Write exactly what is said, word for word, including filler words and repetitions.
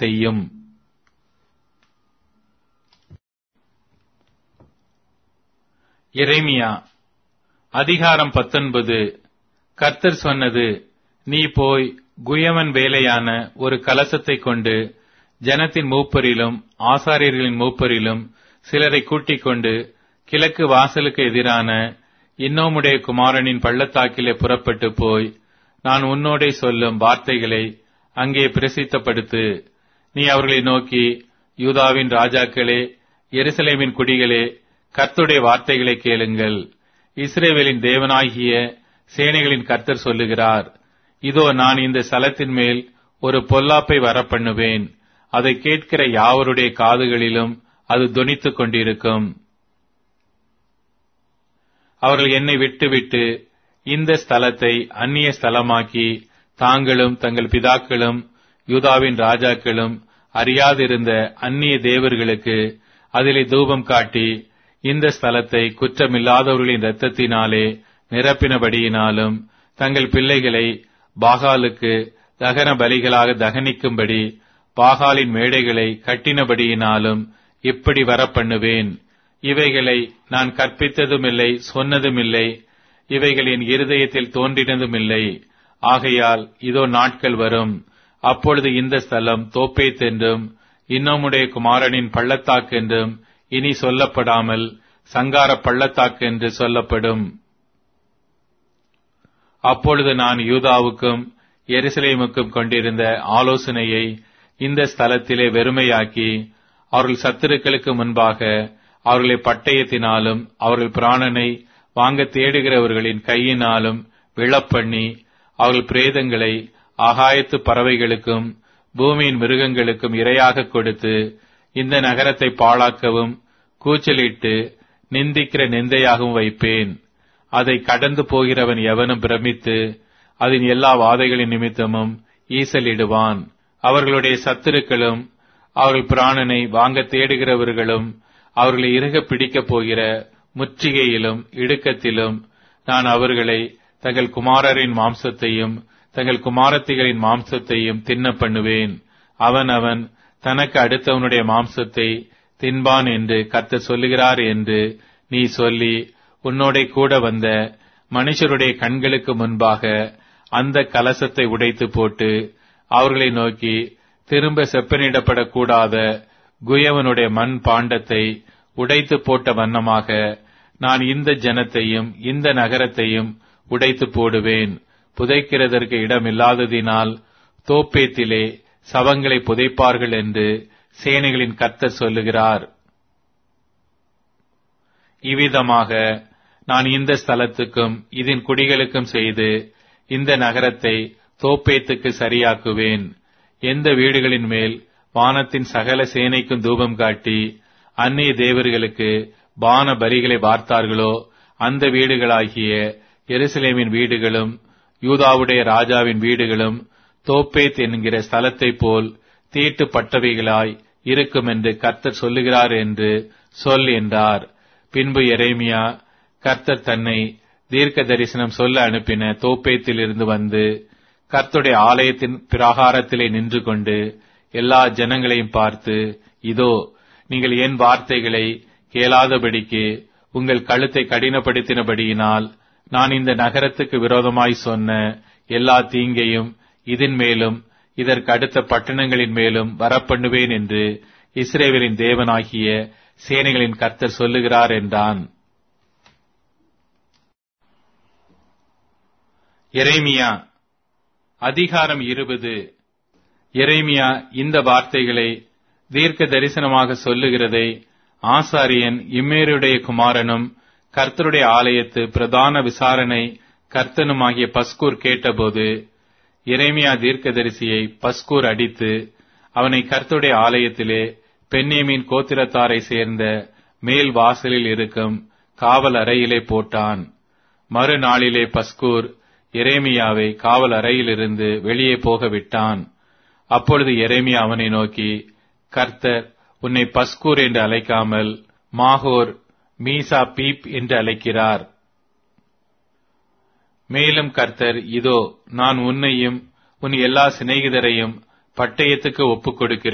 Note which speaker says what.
Speaker 1: செய்யும். எரேமியா அதிகாரம் பத்தொன்பது. கர்த்தர் சொன்னது, நீ போய் குயவன் வேலையான ஒரு கலசத்தை கொண்டு ஜனத்தின் மூப்பரிலும் ஆசாரியர்களின் மூப்பரிலும் சிலரை கூட்டிக் கொண்டு கிழக்கு வாசலுக்கு எதிரான இன்னோமுடைய குமாரனின் பள்ளத்தாக்கிலே புறப்பட்டு போய் நான் உன்னோடே சொல்லும் வார்த்தைகளை அங்கே பிரசித்தப்படுத்து. நீ அவர்களை நோக்கி, யூதாவின் ராஜாக்களே, எருசலேமின் குடிகளே, கர்த்தருடைய வார்த்தைகளை கேளுங்கள். இஸ்ரவேலின் தேவனாகிய சேனைகளின் கர்த்தர் சொல்லுகிறார், இதோ நான் இந்த ஸ்தலத்தின் மேல் ஒரு பொல்லாப்பை வரப்பண்ணுவேன். அதை கேட்கிற யாவருடைய காதுகளிலும் அது தொனித்துக் கொண்டிருக்கும். அவர்கள் என்னை விட்டுவிட்டு இந்த ஸ்தலத்தை அந்நிய ஸ்தலமாக்கி தாங்களும் தங்கள் பிதாக்களும் யூதாவின் ராஜாக்களும் அறியாதிருந்த அந்நிய தேவர்களுக்கு அதிலே தூபம் காட்டி இந்த ஸ்தலத்தை குற்றமில்லாதவர்களின் இரத்தத்தினாலே நிரப்பினபடியினாலும் தங்கள் பிள்ளைகளை பாகாலுக்கு தகன பலிகளாக தகனிக்கும்படி பாகாலின் மேடைகளை கட்டினபடியினாலும் இப்படி வரப்பண்ணுவேன். இவைகளை நான் கற்பித்ததுமில்லை, சொன்னதுமில்லை, இவைகள் என் இருதயத்தில் தோன்றினதுமில்லை. ஆகையால் இதோ நாட்கள் வரும், அப்பொழுது இந்த ஸ்தலம் தோப்பேத் என்றும் இன்னமுடைய குமாரனின் பள்ளத்தாக்கு என்றும் இனி சொல்லப்படாமல் சங்கார பள்ளத்தாக்கு என்று சொல்லப்படும். அப்பொழுது நான் யூதாவுக்கும் எருசலேமுக்கும் கொண்டிருந்த ஆலோசனையை இந்த ஸ்தலத்திலே வெறுமையாக்கி அவர்கள் சத்துருக்களுக்கு முன்பாக அவர்களை பட்டயத்தினாலும் அவர்கள் பிராணனை வாங்க தேடுகிறவர்களின் கையினாலும் விழப்பண்ணி அவர்கள் பிரேதங்களை ஆகாயத்து பறவைகளுக்கும் பூமியின் மிருகங்களுக்கும் இரையாக கொடுத்து இந்த நகரத்தை பாழாக்கவும் கூச்சலிட்டு நிந்திக்கிற நிந்தையாகவும் வைப்பேன். அதை கடந்து போகிறவன் எவனும் பிரமித்து அதன் எல்லா வாதைகளின் நிமித்தமும் ஈசலிடுவான். அவர்களுடைய சத்துருக்களும் அவர்கள் பிராணனை வாங்க தேடுகிறவர்களும் அவர்களை இறுக பிடிக்கப் போகிற முற்றுகையிலும் இடுக்கத்திலும் நான் அவர்களை தங்கள் குமாரரின் மாம்சத்தையும் தங்கள் குமாரத்திகளின் மாம்சத்தையும் தின்ன பண்ணுவேன். அவன் அவன் தனக்கு அடுத்தவனுடைய மாம்சத்தை தின்பான் என்று கர்த்தர் சொல்லுகிறார் என்று நீ சொல்லி உன்னோட கூட வந்த மனுஷருடைய கண்களுக்கு முன்பாக அந்த கலசத்தை உடைத்து போட்டு அவர்களை நோக்கி, திரும்ப செப்பனிடப்படக்கூடாத குயவனுடைய மண் பாண்டத்தை உடைத்து போட்ட வண்ணமாக நான் இந்த ஜனத்தையும் இந்த நகரத்தையும் உடைத்து போடுவேன். புதைக்கிறதற்கு இடமில்லாததினால் தோப்பேத்திலே சவங்களை புதைப்பார்கள் என்று சேனைகளின் கர்த்தர் சொல்லுகிறார். இவ்விதமாக நான் இந்த ஸ்தலத்துக்கும் இதன் குடிகளுக்கும் செய்து இந்த நகரத்தை தோப்பேத்துக்கு சரியாக்குவேன். எந்த வீடுகளின் மேல் வானத்தின் சகல சேனைக்கும் தூபம் காட்டி அந்நிய தேவர்களுக்கு பான பலிகளை வார்த்தார்களோ அந்த வீடுகளாகிய எருசலேமின் வீடுகளும் யூதாவுடைய ராஜாவின் வீடுகளும் தோப்பேத் என்கிற ஸ்தலத்தை போல் தீட்டுப்பட்டவைகளாய் இருக்கும் என்று கர்த்தர் சொல்லுகிறார் என்று சொல் என்றார். பின்பு எரேமியா கர்த்தர் தன்னை தீர்க்க தரிசனம் சொல்ல அனுப்பின தோப்பேத்தில் இருந்து வந்து கர்த்தருடைய ஆலயத்தின் பிராகாரத்திலே நின்று கொண்டு எல்லா ஜனங்களையும் பார்த்து, இதோ நீங்கள் என் வார்த்தைகளை கேளாதபடிக்கு உங்கள் கழுத்தை கடினப்படுத்தினபடியினால் நான் இந்த நகரத்துக்கு விரோதமாய் சொன்ன எல்லா தீங்கையும் இதன் மேலும் இதற்கு அடுத்த பட்டணங்களின் மேலும் வரப்பண்ணுவேன் என்று இஸ்ரவேலின் தேவனாகிய சேனைகளின் கர்த்தர் சொல்லுகிறார் என்றான். எரேமியா அதிகாரம் இருபது. எரேமியா இந்த வார்த்தைகளை தீர்க்க தரிசனமாக சொல்லுகிறதை ஆசாரியன் இம்மேருடைய குமாரனும் கர்த்தருடைய ஆலயத்து பிரதான விசாரணை கர்த்தனுமாகிய பஸ்கூர் கேட்டபோது எரேமியா தீர்க்கதரிசியை பஸ்கூர் அடித்து அவனை கர்த்தருடைய ஆலயத்திலே பென்யமீன் கோத்திரத்தாரை சேர்ந்த மேல் வாசலில் இருக்கும் காவல் அறையிலே போட்டான். மறுநாளிலே பஸ்கூர் எரேமியாவை காவல் அறையிலிருந்து வெளியே போக விட்டான். அப்பொழுது எரேமியா அவனை நோக்கி, கர்த்தர் உன்னை பஸ்கூர் என்று அழைக்காமல் மாகோர் மீசா பீப் என்று அழைக்கிறார். மேலும் கர்த்தர், இதோ நான் உன்னையும் உன் எல்லா சிநேகிதரையும் பட்டயத்துக்கு ஒப்புக் கொடுக்கிறேன்.